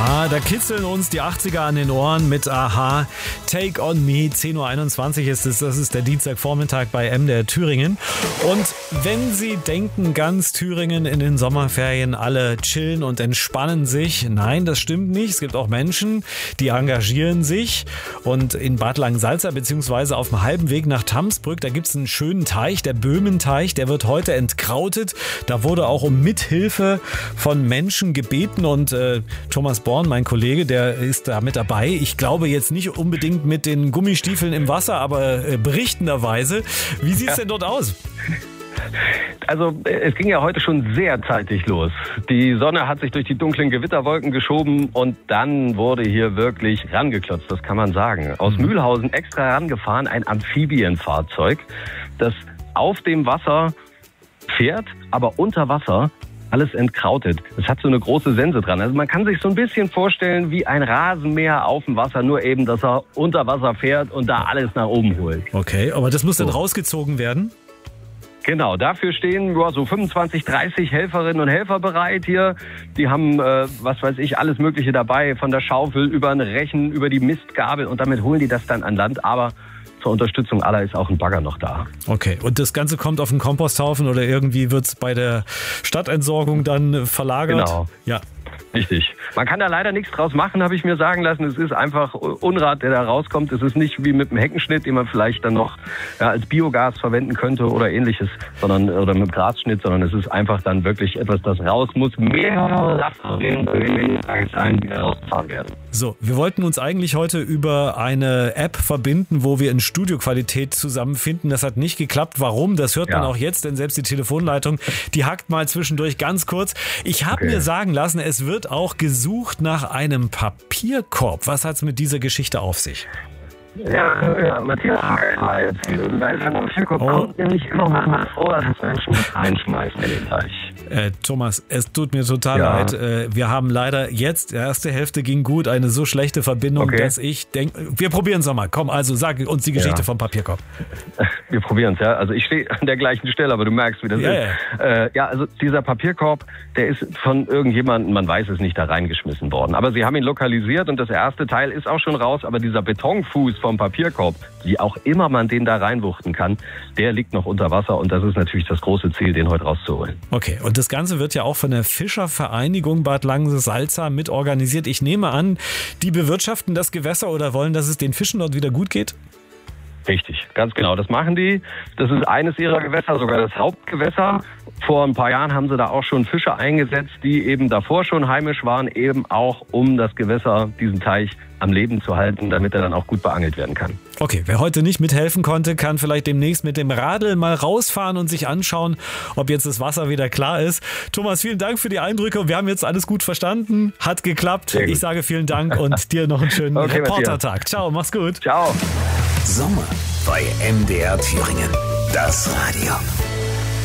Ja, da kitzeln uns die 80er an den Ohren mit Aha, Take on Me, 10.21 Uhr ist es, das ist der Dienstagvormittag bei MDR Thüringen. Und wenn Sie denken, ganz Thüringen in den Sommerferien, alle chillen und entspannen sich, nein, das stimmt nicht. Es gibt auch Menschen, die engagieren sich und in Bad Langensalza beziehungsweise auf dem halben Weg nach Tamsbrück, da gibt es einen schönen Teich, der Böhmenteich, der wird heute entkrautet. Da wurde auch um Mithilfe von Menschen gebeten und Thomas Born, mein Kollege, der ist da mit dabei. Ich glaube jetzt nicht unbedingt mit den Gummistiefeln im Wasser, aber berichtenderweise. Wie sieht es denn dort aus? Also es ging ja heute schon sehr zeitig los. Die Sonne hat sich durch die dunklen Gewitterwolken geschoben und dann wurde hier wirklich rangeklotzt, das kann man sagen. Aus Mühlhausen extra rangefahren, ein Amphibienfahrzeug, das auf dem Wasser fährt, aber unter Wasser alles entkrautet. Es hat so eine große Sense dran. Also man kann sich so ein bisschen vorstellen wie ein Rasenmäher auf dem Wasser, nur eben, dass er unter Wasser fährt und da alles nach oben holt. Okay, aber das muss dann rausgezogen werden? Genau, dafür stehen so 25, 30 Helferinnen und Helfer bereit hier. Die haben, was weiß ich, alles Mögliche dabei, von der Schaufel über einen Rechen, über die Mistgabel und damit holen die das dann an Land. Aber zur Unterstützung aller ist auch ein Bagger noch da. Okay, und das Ganze kommt auf den Komposthaufen oder irgendwie wird es bei der Stadtentsorgung dann verlagert? Genau. Ja. Richtig. Man kann da leider nichts draus machen, habe ich mir sagen lassen. Es ist einfach Unrat, der da rauskommt. Es ist nicht wie mit einem Heckenschnitt, den man vielleicht dann noch als Biogas verwenden könnte oder ähnliches, oder mit einem Grasschnitt, sondern es ist einfach dann wirklich etwas, das raus muss. Mehrere Lastwagen wieder rausgefahren werden. So, wir wollten uns eigentlich heute über eine App verbinden, wo wir in Studioqualität zusammenfinden. Das hat nicht geklappt. Warum? Das hört man auch jetzt, denn selbst die Telefonleitung, die hackt mal zwischendurch ganz kurz. Ich habe mir sagen lassen, es wird auch gesucht nach einem Papierkorb. Was hat es mit dieser Geschichte auf sich? Ja, Matthias mal erzählen. Weil ein Papierkorb kommt nämlich immer mal vor, dass Menschen reinschmeißen in den Teich. Thomas, es tut mir total leid. Wir haben leider jetzt, die erste Hälfte ging gut, eine so schlechte Verbindung, dass ich denke, wir probieren es nochmal. Komm, also sag uns die Geschichte vom Papierkorb. Wir probieren es, ja. Also ich stehe an der gleichen Stelle, aber du merkst, wie das ist. Also dieser Papierkorb, der ist von irgendjemandem, man weiß es nicht, da reingeschmissen worden. Aber sie haben ihn lokalisiert und das erste Teil ist auch schon raus, aber dieser Betonfuß vom Papierkorb, wie auch immer man den da reinwuchten kann, der liegt noch unter Wasser und das ist natürlich das große Ziel, den heute rauszuholen. Okay, und das Ganze wird ja auch von der Fischervereinigung Bad Langensalza mit organisiert. Ich nehme an, die bewirtschaften das Gewässer oder wollen, dass es den Fischen dort wieder gut geht? Richtig, ganz genau. Das machen die. Das ist eines ihrer Gewässer, sogar das Hauptgewässer. Vor ein paar Jahren haben sie da auch schon Fische eingesetzt, die eben davor schon heimisch waren, eben auch um das Gewässer, diesen Teich am Leben zu halten, damit er dann auch gut beangelt werden kann. Okay, wer heute nicht mithelfen konnte, kann vielleicht demnächst mit dem Radl mal rausfahren und sich anschauen, ob jetzt das Wasser wieder klar ist. Thomas, vielen Dank für die Eindrücke. Wir haben jetzt alles gut verstanden. Hat geklappt. Ich sage vielen Dank und dir noch einen schönen Reportertag. Ciao, mach's gut. Ciao. Sommer bei MDR Thüringen. Das Radio.